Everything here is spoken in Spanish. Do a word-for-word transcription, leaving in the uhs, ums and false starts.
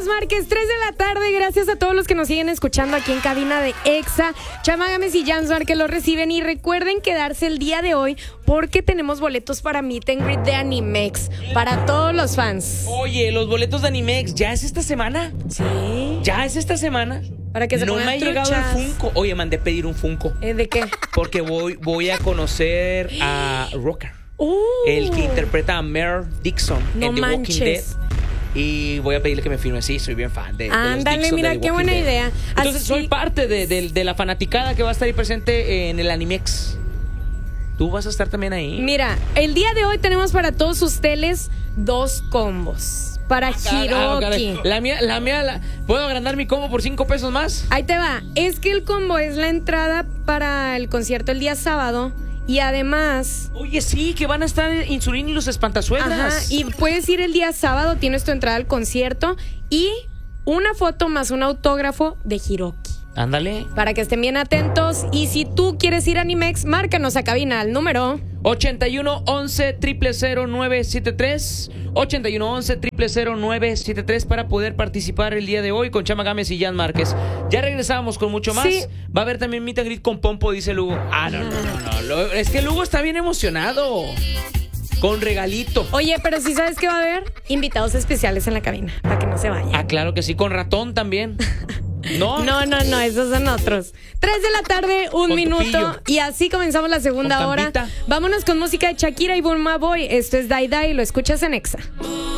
Jams Márquez, tres de la tarde. Gracias a todos los que nos siguen escuchando aquí en cabina de Exa. Chama Gámez y Jams Márquez los reciben. Y recuerden quedarse el día de hoy porque tenemos boletos para Meet and Greet de Animex para todos los fans. Oye, los boletos de Animex, ¿ya es esta semana? Sí. ¿Ya es esta semana? Para que se no pongan me ha llegado truchas. el Funko. Oye, mandé pedir un Funko. ¿Eh, ¿De qué? Porque voy, voy a conocer a Rocker. Uh, El que interpreta a Mare Dixon no en The manches. Walking Dead. Y voy a pedirle que me firme. Sí, soy bien fan de, de los Ándale, Dixon mira, de The qué Walking buena Dead. idea. Entonces Así- soy parte de, de- de la fanaticada que va a estar ahí presente en el Animex. ¿Tú vas a estar también ahí? Mira, el día de hoy tenemos para todos sus teles dos combos. Para Ah, caray. Hiroki. La mía, la mía, la- ¿puedo agrandar mi combo por cinco pesos más? Ahí te va. Es que el combo es la entrada para el concierto el día sábado. Y además... Oye, sí, que van a estar Insulín y los Espantazuegras. Ajá, y puedes ir el día sábado, tienes tu entrada al concierto y una foto más un autógrafo de Hiroki. Ándale. Para que estén bien atentos. Y si tú quieres ir a Animex, márcanos a cabina al número ochenta y uno once cero cero nueve siete tres ochenta y uno once cero cero nueve siete tres para poder participar el día de hoy con Chama Gámez y Jan Márquez. Ya regresamos con mucho más. Sí. Va a haber también meet and greet con Pompo, dice Lugo. Ah, no, no, no, no. Lo- Es que Lugo está bien emocionado. Con regalito. Oye, pero si sabes que va a haber invitados especiales en la cabina, para que no se vayan. Ah, claro que sí, con ratón también. No, No, no, no, esos son otros. Tres de la tarde, un Con minuto. Tupillo. Y así comenzamos la segunda Con hora. Campita. Vámonos con música de Shakira y Burma Boy. Esto es Dai Dai, lo escuchas en Exa.